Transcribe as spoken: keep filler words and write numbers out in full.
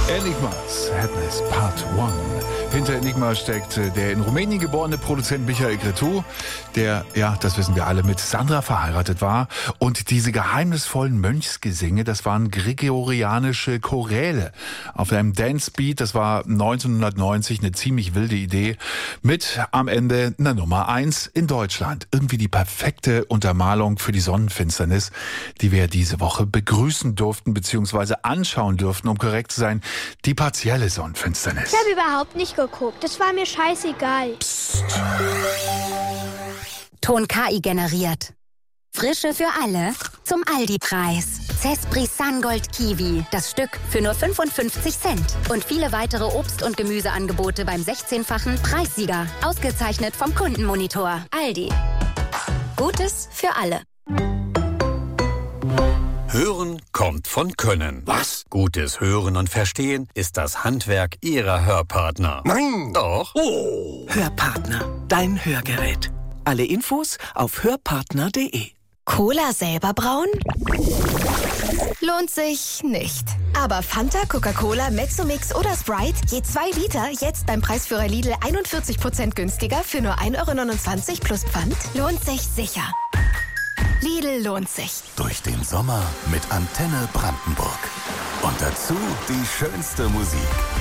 Enigma, Sadness Part eins. Hinter Enigma steckt der in Rumänien geborene Produzent Michael Cretu, der, ja, das wissen wir alle, mit Sandra verheiratet war. Und diese geheimnisvollen Mönchsgesinge, das waren gregorianische Choräle auf einem Dancebeat. Das war neunzehnhundertneunzig eine ziemlich wilde Idee mit am Ende einer Nummer eins in Deutschland. Irgendwie die perfekte Untermalung für die Sonnenfinsternis, die wir diese Woche begrüßen durften bzw. anschauen durften, um korrekt zu sein, die partielle Sonnenfinsternis. Ich habe überhaupt nicht geguckt. Das war mir scheißegal. Psst. Ton K I generiert. Frische für alle zum Aldi-Preis. Zespri Sungold Kiwi, das Stück für nur fünfundfünfzig Cent. Und viele weitere Obst- und Gemüseangebote beim sechzehnfachen Preissieger. Ausgezeichnet vom Kundenmonitor. Aldi. Gutes für alle. Hören kommt von Können. Was? Gutes Hören und Verstehen ist das Handwerk Ihrer Hörpartner. Nein! Doch. Oh. Hörpartner, dein Hörgerät. Alle Infos auf hörpartner punkt de. Cola selber brauen? Lohnt sich nicht. Aber Fanta, Coca-Cola, Mezzomix oder Sprite, je zwei Liter, jetzt beim Preisführer Lidl einundvierzig Prozent günstiger für nur ein Euro neunundzwanzig plus Pfand, lohnt sich sicher. Lidl lohnt sich. Durch den Sommer mit Antenne Brandenburg. Und dazu die schönste Musik.